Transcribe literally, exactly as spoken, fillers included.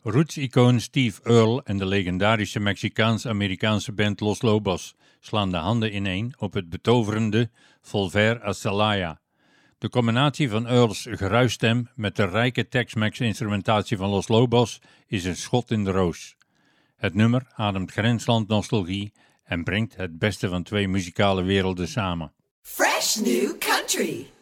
Roots-icoon Steve Earle en de legendarische Mexicaans-Amerikaanse band Los Lobos slaan de handen ineen op het betoverende Volver a Celaya. De combinatie van Earle's geruisstem met de rijke Tex-Mex instrumentatie van Los Lobos is een schot in de roos. Het nummer ademt grensland nostalgie en brengt het beste van twee muzikale werelden samen. Fresh New Country.